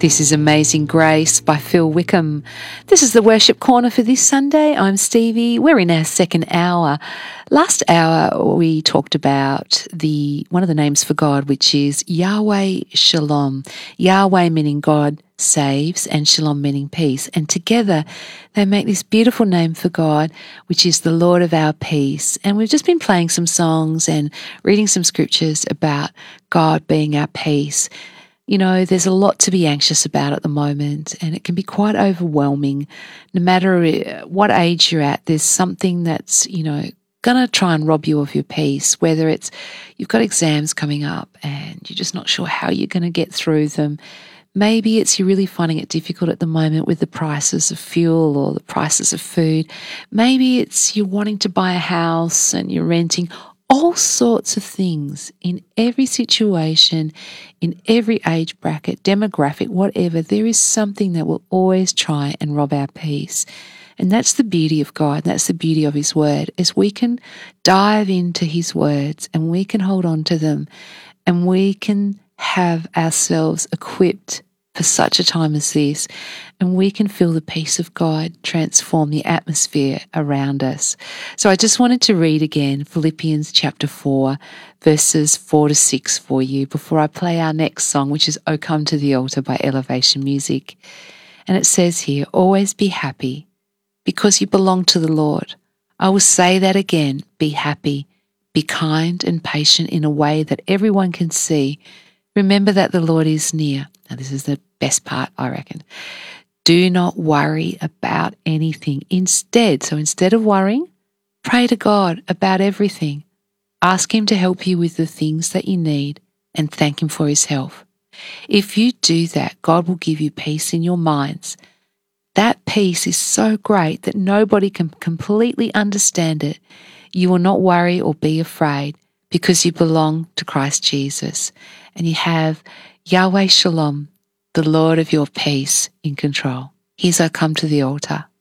This is Amazing Grace by Phil Wickham. This is the worship corner for this Sunday. I'm Stevie. We're in our second hour. Last hour we talked about one of the names for God, which is Yahweh Shalom. Yahweh meaning God saves and Shalom meaning peace. And together they make this beautiful name for God, which is the Lord of our peace. And we've just been playing some songs and reading some scriptures about God being our peace. You know, there's a lot to be anxious about at the moment, and it can be quite overwhelming. No matter what age you're at, there's something that's, going to try and rob you of your peace, whether it's you've got exams coming up and you're just not sure how you're going to get through them. Maybe it's you're really finding it difficult at the moment with the prices of fuel or the prices of food. Maybe it's you're wanting to buy a house and you're renting. All sorts of things in every situation, in every age bracket, demographic, whatever, there is something that will always try and rob our peace. And that's the beauty of God. That's the beauty of His Word, is we can dive into His words and we can hold on to them and we can have ourselves equipped for such a time as this, and we can feel the peace of God transform the atmosphere around us. So I just wanted to read again Philippians chapter 4, verses 4 to 6 for you before I play our next song, which is O Come to the Altar by Elevation Music. And it says here, always be happy because you belong to the Lord. I will say that again, be happy, be kind and patient in a way that everyone can see. Remember that the Lord is near. Now, this is the best part, I reckon. Do not worry about anything. Instead of worrying, pray to God about everything. Ask Him to help you with the things that you need and thank Him for His help. If you do that, God will give you peace in your minds. That peace is so great that nobody can completely understand it. You will not worry or be afraid because you belong to Christ Jesus and you have Yahweh Shalom, the Lord of your peace, in control. Here's I Come to the Altar.